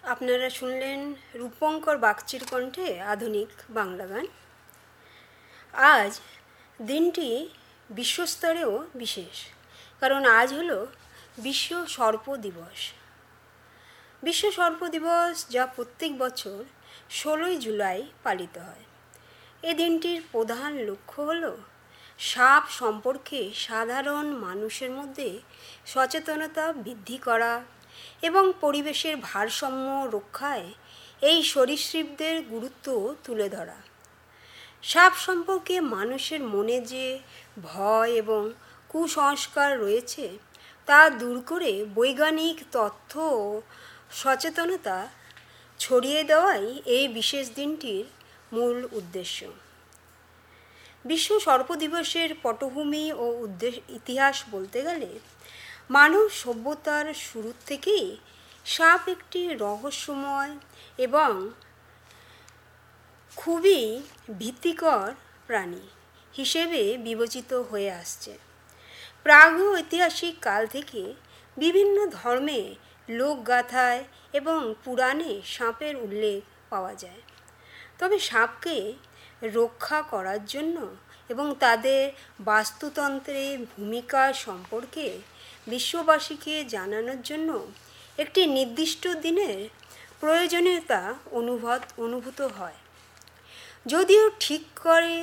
আপনারা শুনলেন রূপঙ্কর বাগচির কণ্ঠে আধুনিক বাংলা গান। আজ দিনটি বিশ্বস্তরেও বিশেষ, কারণ আজ হলো বিশ্ব সর্প দিবস। বিশ্ব সর্প দিবস যা প্রত্যেক বছর 16ই জুলাই পালিত হয়। এ দিনটির প্রধান লক্ষ্য হলো সাপ সম্পর্কে সাধারণ মানুষের মধ্যে সচেতনতা বৃদ্ধি করা এবং পরিবেশের ভারসাম্য রক্ষায় এই সরীসৃপদের গুরুত্ব তুলে ধরা। সাপ সম্পর্কে মানুষের মনে যে ভয় এবং কুসংস্কার রয়েছে তা দূর করে বৈজ্ঞানিক তথ্য ও সচেতনতা ছড়িয়ে দেওয়াই এই বিশেষ দিনটির মূল উদ্দেশ্য। বিশ্ব সর্প দিবসের পটভূমি ও ইতিহাস বলতে গেলে মানব সভ্যতার শুরু থেকেই সাপ একটি রহস্যময় এবং খুবই ভীতিকর প্রাণী হিসেবে বিবেচিত হয়ে আসছে। প্রাগৈতিহাসিক কাল থেকে বিভিন্ন ধর্মে, লোকগাথায় এবং পুরাণে সাপের উল্লেখ পাওয়া যায়। তবে সাপকে রক্ষা করার জন্য এবং তাদের বাস্তুতন্ত্রে ভূমিকা সম্পর্কে বিশ্ববাসীকে জানানোর জন্য একটি নির্দিষ্ট দিনের প্রয়োজনীয়তা অনুভূত হয়। যদিও ঠিক করে